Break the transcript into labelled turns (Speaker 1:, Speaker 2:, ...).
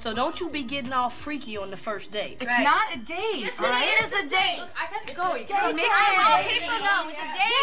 Speaker 1: So don't you be getting all freaky on the first date.
Speaker 2: It's not a date.
Speaker 3: Yes, it is a date.
Speaker 2: I gotta go.
Speaker 3: I want people to know it's a date.